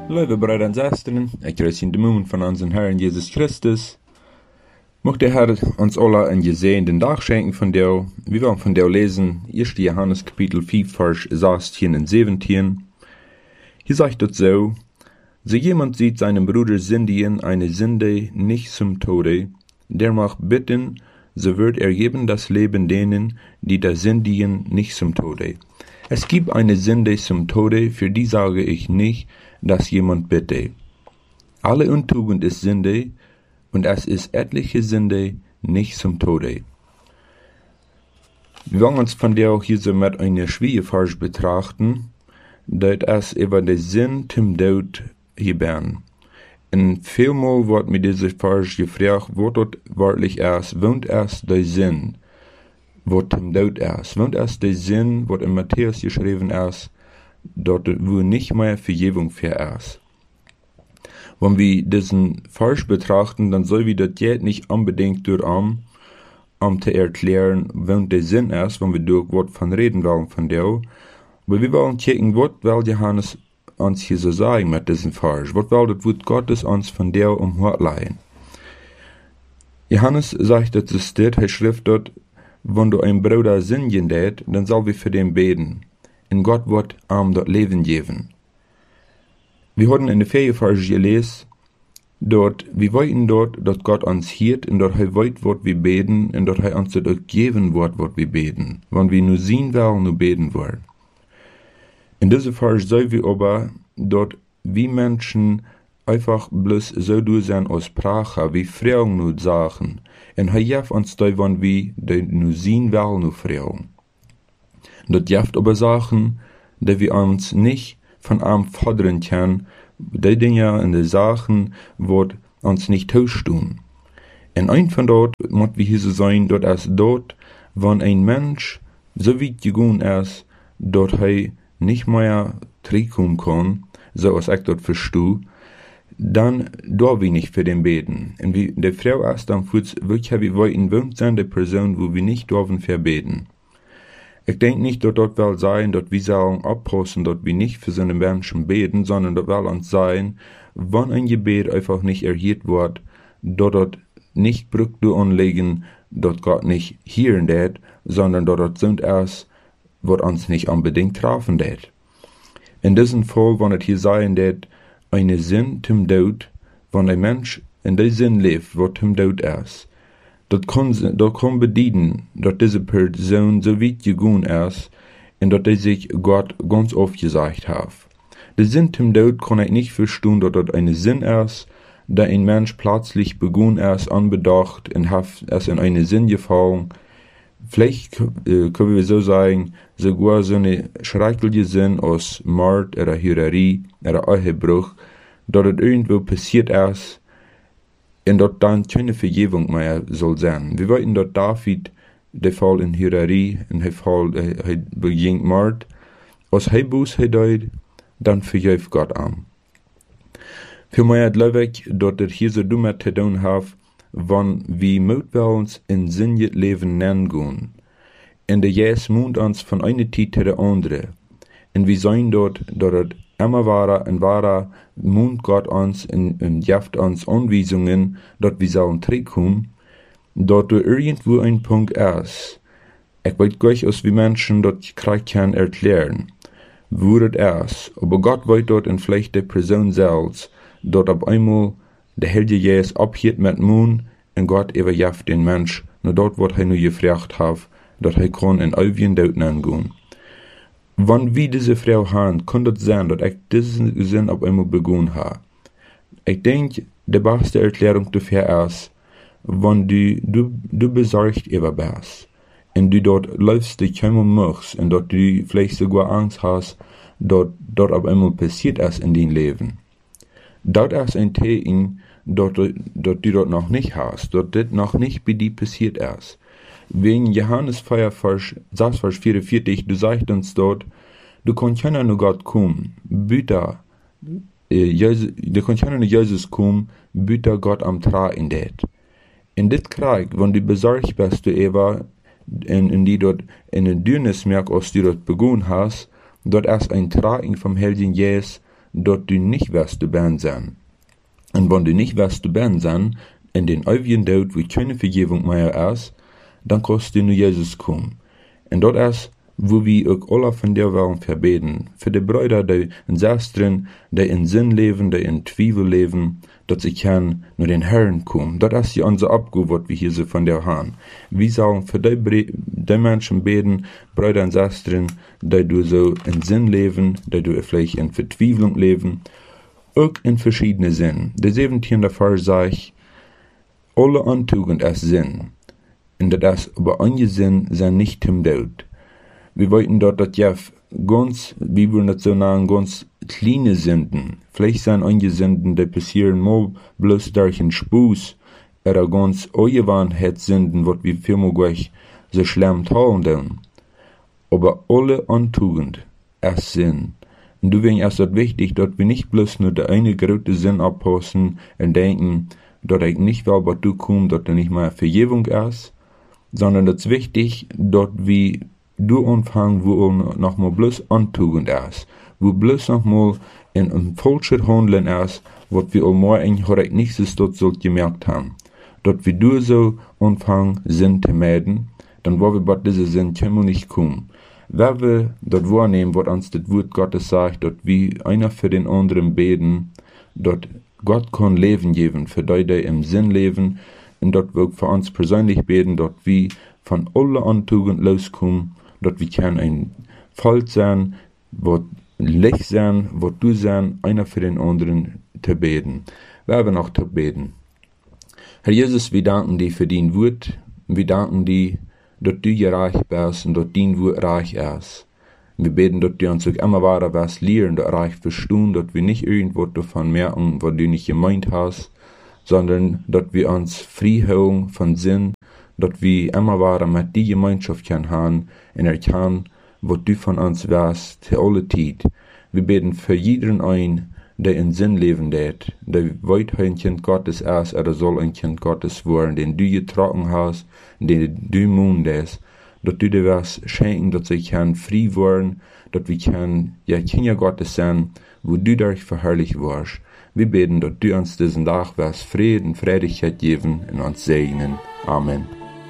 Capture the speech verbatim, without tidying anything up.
Lieve broeders en zusteren, ik reis in de naam van onze Herrn Jezus Christus. Mocht der Herr uns alle einen gesegneten Tag schenken von dir. Wir wollen von dir lesen, erster Johannes Kapitel vier, Vers sechzehn und siebzehn. Hier sagt es so: So jemand sieht seinem Bruder sündigen eine Sünde nicht zum Tode, der mag bitten, so wird er geben das Leben denen, die da sündigen, nicht zum Tode. Es gibt eine Sünde zum Tode, für die sage ich nicht, dass jemand bitte. Alle Untugend ist Sünde, und es ist etliche Sünde nicht zum Tode. Wir wollen uns von der auch hier so mit einer Schwierigkeit betrachten, dass es über den Sinn zum Tod hier bern. Und vielmal wird mit dieser Frage gefragt, wo dort wörtlich ist, wohnt es der Sinn, wo zum Tod ist, wohnt es der Sinn, wo in Matthäus geschrieben ist, dort wo nicht mehr Vergebung für ist. Wenn wir diesen Vers betrachten, dann soll wir das jetzt nicht unbedingt durch um, um zu erklären, wohnt der Sinn ist, wenn wir durch Wort von reden wollen von der. Aber wir wollen checken, was will Johannes uns hier so sagen mit diesem Vers? Was will das Wort Gottes uns von der umhört leihen? Johannes sagt, dass es steht, er schrift dort, wenn du ein Bruder sündigen tät, dann soll wir für den beten. Und Gott wird ihm dort Leben geben. Wir hatten in der Ferien gelesen, dort, wir wollten dort, dass Gott uns hielt, und dort er wollt, wird wir beten, und dort er uns dort geben wird, wird wir beten. Wenn wir nur sehen wollen, nur beten wollen. In dieser Vers sollen wir aber dort, wie Menschen einfach bloß so durch sein aus Sprache, wie Frauen nur sagen. Und er jaft uns da, wenn wir nur sehen wollen, nur Frauen. Dort jaft aber Sachen, die wir uns nicht von ihm fordern können, die Dinge und die Sachen, die uns nicht tun. Und ein von dort, muss wir hier so sein, dort ist dort, wenn ein Mensch so weit gegangen ist, dort er nicht mehr zurückkommen kann, so als ich dort verstehe, dann da wir nicht für den beten. Und wie die Frau ist dann wirklich, wir wollen wohnt sein, die Person, wo wir nicht dürfen für beten. Ich denke nicht, dass dort will sein, dass wir sollen abpassen, dass wir nicht für so einen Menschen beten, sondern dort will uns sein, wenn ein Gebet einfach nicht erhört wird, dass dort nicht Brücke anlegen, dass Gott nicht hören wird, sondern dass dort sind es, was uns nicht unbedingt treffen wird. In diesem Fall, wenn es hier sein wird, eine Sinn zum Tod, wenn ein Mensch in der Sinn lebt, was zum Tod ist, das kann, das kann bedeuten, dass diese Person so weit gegangen ist und dass er sich Gott ganz oft gesagt hat. Der Sinn zum Tod kann ich nicht verstehen, dass das eine Sinn ist, da ein Mensch plötzlich begann ist, unbedacht und hat es in eine Sinn gefallen. Vielleicht äh, können wir so sagen, sogar so eine schreckliche Sinn aus Mord oder Hurerei oder Ehebruch, dass es irgendwo passiert ist, und dort dann keine Vergebung mehr soll sein. Wir wollten dort David, der Fall in Hurerei, in der Fall, er äh, beging Mord, als er Buß hat, dann vergibt Gott an. Für mich glaube ich, dass er hier so dumm zu tun hat, wenn wir mit uns in Sinnet Leben nennen gehen. Und der Jes mund uns von einer Zeit zu der andere. Und wir sehen dort, dass es immer wahrer und wahrer mund Gott uns und, und jaft uns Anweisungen, dass wir sollen zurückkommen, dass da irgendwo ein Punkt ist. Ich weiß gar nicht, wie Menschen das kann erklären, wo das ist. Aber Gott weiß dort in vielleicht der Person selbst, dort auf einmal der Heilige Jes abhielt mit Mund und Gott überjaft den Mensch, nur dort, wo er nur gefragt hat, dass er kann in ewigen Tod angehen. Wenn wir diese Frau haben, kann das sein, dass ich diesen Sinn auf einmal begonnen habe. Ich denke, die beste Erklärung dafür ist, wenn du, du, du besorgt über bist und du dort läufst, dich einmal machst und dort du vielleicht sogar Angst hast, dass dort auf einmal passiert ist in deinem Leben. Das ist ein Zeichen, dass du dort noch nicht hast, dass das noch nicht bei dir passiert ist. Wegen Johannes vier, Vers vierundvierzig, du sagst uns dort, du kannst ja nur Gott kommen, bitte, äh, du kannst ja nur Jesus kommen, bitte Gott am Tra in det. In dit Krieg, wenn du besorgt bist, du Eva, in, in die dort in den Dürnes merk, als du dort begonnen hast, dort ist ein Tragen vom Heiligen Jesus, dort du nicht wirst du ben sein. Und wenn du nicht wirst du ben sein, in den ewigen Tod, wo keine Vergebung mehr ist, dann kannst du nur Jesus kommen. Und dort ist, wo wir auch alle von dir wollen verbeten, für die Brüder, die in Schwestern, die in Sinn leben, die in Zweifel leben, dass sie können nur den Herrn kommen. Das ist ja unser Abgabe, was wir hier so von dir haben. Wir sollen für die, die Menschen beten, Brüder und Schwestern, die du so in Sinn leben, die du vielleicht in Verzweiflung leben, auch in verschiedenen Sinnen. Der siebzehnte Vers sagt, alle Antugend ist Sinn, und das aber einige Sinn sind nicht zum Tod. Wir wollten dort, dass ja ganz, wie wir das so nennen, ganz kleine Sünden, vielleicht sind einige Sünden, die passieren mal bloß durch einen Spuß, oder ganz Ungewohnheitssünden, was wir vielmal gleich so schlimm tun. Aber alle Antugend ist Sinn. Und deswegen ist es wichtig, dass wir nicht bloß nur der eine große Sinn abpassen und denken, dass ich nicht will, was du kommst, dass da nicht mehr Vergebung ist, sondern es ist wichtig, dass wir du anfangen, wo nochmal bloß Antugend ist, wo bloß nochmal in einem falschen Handeln ist, was wir einmal eigentlich nicht so dort gemerkt haben. Dass wir du so anfangen, Sinn zu meiden, dann wollen wir bei dieser Sinn können wir nicht kommen. Wenn wir dort wahrnehmen, was uns das Wort Gottes sagt, dass wir einer für den anderen beten, dass Gott kann Leben geben, für die, die im Sinn leben, und dass wir für uns persönlich beten, dass wir von allen Antugend loskommen, dass wir können ein Volk sein, was Licht sein, was du sein, einer für den anderen zu beten. Wir haben auch zu beten. Herr Jesus, wir danken dir für dein Wort. Wir danken dir, dass du reich bist und dass dein Wort reich ist. Wir beten, dass du uns auch immer weiter was lehren, dass reich verstehen, dass wir nicht irgendwo davon merken, was du nicht gemeint hast, sondern dass wir uns frei haben von Sinn, dass wir immer weiter mit die Gemeinschaft können haben und erkennen, was du von uns weißt, zu aller Zeit. Wir beten für jeden ein, der in Sinn leben wird, der weit ein Kind Gottes ist, oder soll ein Kind Gottes werden, den du getragen hast, den du mundest, dass du dir was schenken, dass sie kann frei werden, dass wir können, ja, Kinder Gottes sein, wo du dadurch verherrlicht wirst. Wir beten, dass du uns diesen Tag was Frieden, Freudigkeit geben und uns segnen. Amen.